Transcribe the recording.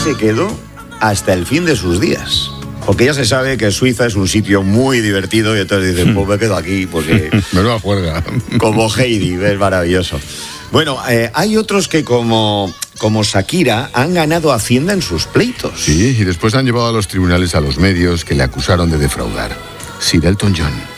se quedó hasta el fin de sus días. Porque ya se sabe que Suiza es un sitio muy divertido y entonces dicen, pues me quedo aquí porque... Menuda juerga. Como Heidi, es maravilloso. Bueno, hay otros que como Shakira han ganado Hacienda en sus pleitos. Sí, y después han llevado a los tribunales a los medios que le acusaron de defraudar. Sir Elton John.